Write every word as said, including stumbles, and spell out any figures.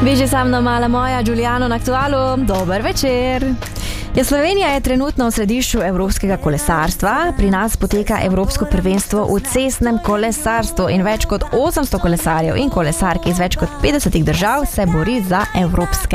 Vi že sa mnou mala moja Giuliano na aktualu. Dober večer. Ja, Slovenija je trenutno v središču evropskega kolesarstva. Pri nas poteka evropsko prvenstvo v cestnem kolesarstvu in več kot osemsto kolesarjev in kolesark iz več kot petdesetih držav se bori za evropske